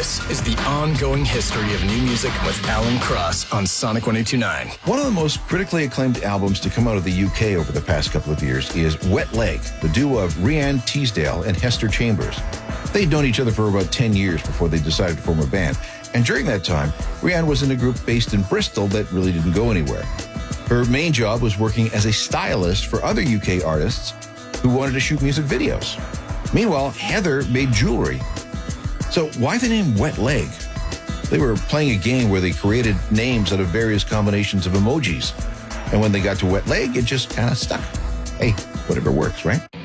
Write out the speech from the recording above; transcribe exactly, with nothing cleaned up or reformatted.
This is the ongoing history of new music with Alan Cross on Sonic one oh two point nine. One of the most critically acclaimed albums to come out of the U K over the past couple of years is Wet Leg, the duo of Rhiannon Teasdale and Hester Chambers. They'd known each other for about ten years before they decided to form a band. And during that time, Rhiannon was in a group based in Bristol that really didn't go anywhere. Her main job was working as a stylist for other U K artists who wanted to shoot music videos. Meanwhile, Heather made jewelry. So why the name Wet Leg? They were playing a game where they created names out of various combinations of emojis. And when they got to Wet Leg, it just kind of stuck. Hey, whatever works, right?